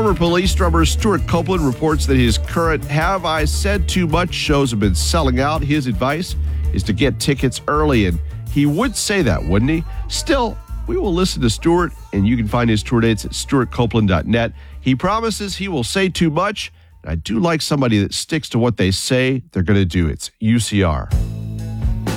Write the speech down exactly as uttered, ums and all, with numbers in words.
Former Police drummer Stuart Copeland reports that his current Have I Said Too Much shows have been selling out. His advice is to get tickets early, and he would say that, wouldn't he? Still, we will listen to Stuart, and you can find his tour dates at stuart copeland dot net. He promises he will say too much. I do like somebody that sticks to what they say they're going to do. It's U C R.